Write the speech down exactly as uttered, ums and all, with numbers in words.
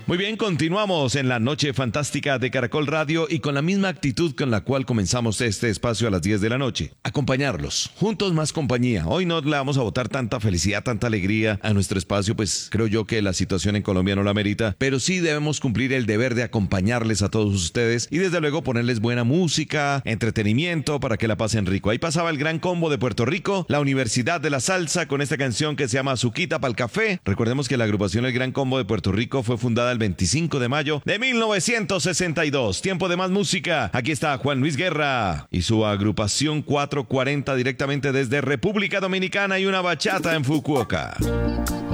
Muy bien, continuamos en la noche fantástica de Caracol Radio y con la misma actitud con la cual comenzamos este espacio a las diez de la noche. Acompañarlos, juntos más compañía. Hoy no le vamos a botar tanta felicidad, tanta alegría a nuestro espacio, pues creo yo que la situación en Colombia no la amerita, pero sí debemos cumplir el deber de acompañarles a todos ustedes y desde luego ponerles buena música, entretenimiento para que la pasen rico. Ahí pasaba el gran combo de Puerto Rico, la Universidad de la Salsa, con esta canción que se llama Azuquita pa'l Café. Recordemos que la agrupación El Gran Combo de Puerto Rico fue fundada el veinticinco de mayo de mil novecientos sesenta y dos. Tiempo de más música. Aquí está Juan Luis Guerra y su agrupación cuatrocientos cuarenta directamente desde República Dominicana y una bachata en Fukuoka.